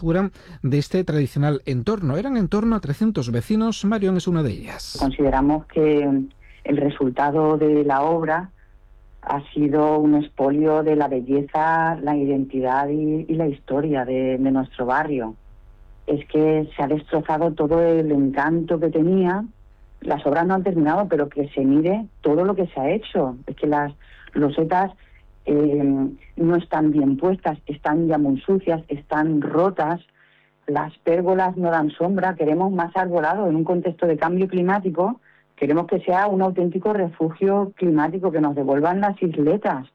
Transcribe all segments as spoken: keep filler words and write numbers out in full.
aseguran de este tradicional entorno. Eran en torno a trescientos vecinos. Marión es una de ellas. Consideramos que el resultado de la obra ha sido un expolio de la belleza, la identidad y, y la historia de, de nuestro barrio. Es que se ha destrozado todo el encanto que tenía. Las obras no han terminado, pero que se mire todo lo que se ha hecho. Es que las losetas eh, no están bien puestas, están ya muy sucias, están rotas. Las pérgolas no dan sombra. Queremos más arbolado en un contexto de cambio climático. Queremos que sea un auténtico refugio climático, que nos devuelvan las isletas.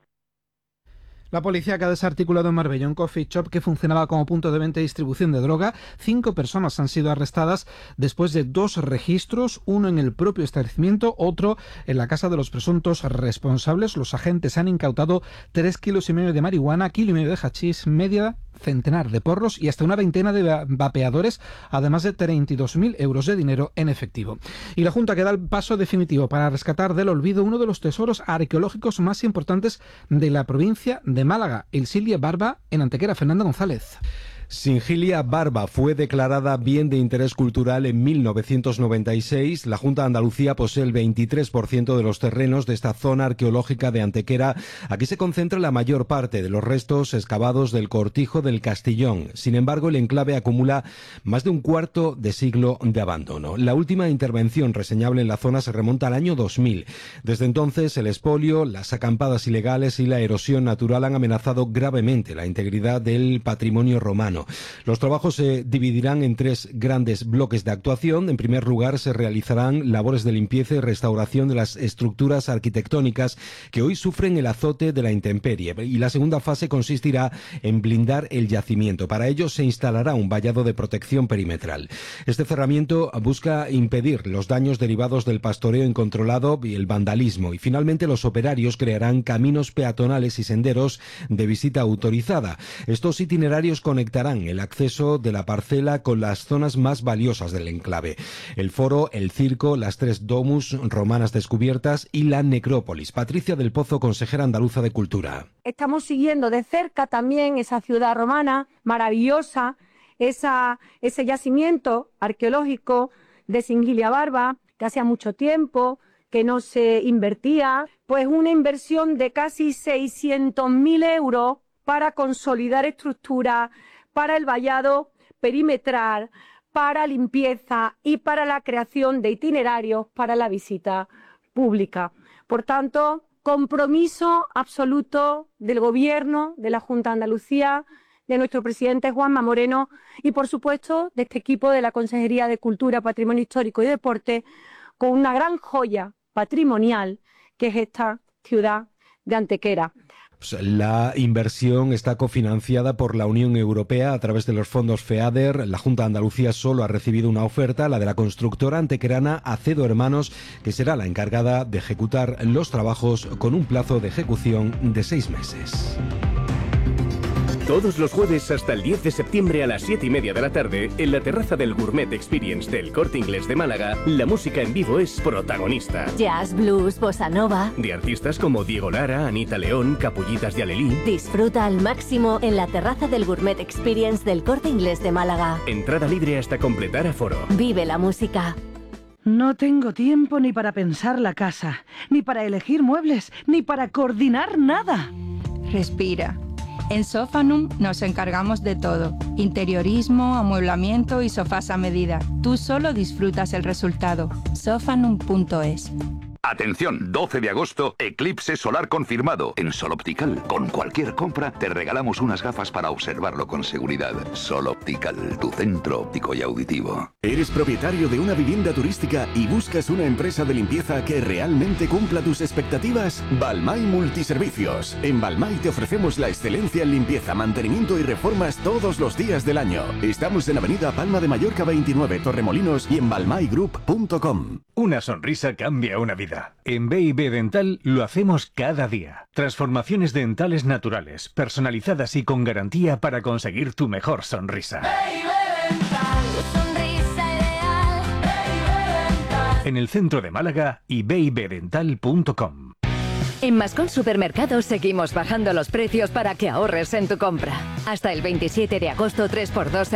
La policía que ha desarticulado en Marbella un coffee shop que funcionaba como punto de venta y distribución de droga. Cinco personas han sido arrestadas después de dos registros, uno en el propio establecimiento, otro en la casa de los presuntos responsables. Los agentes han incautado tres kilos y medio de marihuana, kilo y medio de hachís, media centenar de porros y hasta una veintena de vapeadores, además de treinta y dos mil euros de dinero en efectivo. Y la Junta que da el paso definitivo para rescatar del olvido uno de los tesoros arqueológicos más importantes de la provincia de Málaga, el Singilia Barba en Antequera. Fernando González. Singilia Barba fue declarada bien de interés cultural en mil novecientos noventa y seis. La Junta de Andalucía posee el veintitrés por ciento de los terrenos de esta zona arqueológica de Antequera. Aquí se concentra la mayor parte de los restos excavados del cortijo del Castillón. Sin embargo, el enclave acumula más de un cuarto de siglo de abandono. La última intervención reseñable en la zona se remonta al año dos mil. Desde entonces, el expolio, las acampadas ilegales y la erosión natural han amenazado gravemente la integridad del patrimonio romano. Los trabajos se dividirán en tres grandes bloques de actuación. En primer lugar, se realizarán labores de limpieza y restauración de las estructuras arquitectónicas que hoy sufren el azote de la intemperie. Y la segunda fase consistirá en blindar el yacimiento. Para ello se instalará un vallado de protección perimetral. Este cerramiento busca impedir los daños derivados del pastoreo incontrolado y el vandalismo. Y finalmente los operarios crearán caminos peatonales y senderos de visita autorizada. Estos itinerarios conectarán el acceso de la parcela con las zonas más valiosas del enclave: el foro, el circo, las tres domus romanas descubiertas y la necrópolis. Patricia del Pozo, consejera andaluza de Cultura. Estamos siguiendo de cerca también esa ciudad romana maravillosa, esa, ese yacimiento arqueológico de Singilia Barba, que hacía mucho tiempo que no se invertía, pues una inversión de casi seiscientos mil euros para consolidar estructuras, para el vallado perimetral, para limpieza y para la creación de itinerarios para la visita pública. Por tanto, compromiso absoluto del Gobierno, de la Junta de Andalucía, de nuestro presidente Juanma Moreno y, por supuesto, de este equipo de la Consejería de Cultura, Patrimonio Histórico y Deporte, con una gran joya patrimonial que es esta ciudad de Antequera. La inversión está cofinanciada por la Unión Europea a través de los fondos FEADER. La Junta de Andalucía solo ha recibido una oferta, la de la constructora antequerana Acedo Hermanos, que será la encargada de ejecutar los trabajos con un plazo de ejecución de seis meses. Todos los jueves hasta el diez de septiembre a las siete y media de la tarde, en la terraza del Gourmet Experience del Corte Inglés de Málaga, la música en vivo es protagonista. Jazz, blues, bossa nova. De artistas como Diego Lara, Anita León, Capullitas de Alelí. Disfruta al máximo en la terraza del Gourmet Experience del Corte Inglés de Málaga. Entrada libre hasta completar aforo. Vive la música. No tengo tiempo ni para pensar la casa, ni para elegir muebles, ni para coordinar nada. Respira. En Sofanum nos encargamos de todo. Interiorismo, amueblamiento y sofás a medida. Tú solo disfrutas el resultado. sofanum punto es. Atención, doce de agosto, eclipse solar confirmado. En Sol Optical, con cualquier compra, te regalamos unas gafas para observarlo con seguridad. Sol Optical, tu centro óptico y auditivo. ¿Eres propietario de una vivienda turística y buscas una empresa de limpieza que realmente cumpla tus expectativas? Balmay Multiservicios. En Balmay te ofrecemos la excelencia en limpieza, mantenimiento y reformas todos los días del año. Estamos en Avenida Palma de Mallorca veintinueve, Torremolinos, y en balmay group punto com. Una sonrisa cambia una vida. En B y B Dental lo hacemos cada día. Transformaciones dentales naturales, personalizadas y con garantía para conseguir tu mejor sonrisa. En el centro de Málaga y b y b dental punto com. En Mascón Supermercados seguimos bajando los precios para que ahorres en tu compra. Hasta el veintisiete de agosto, tres por dos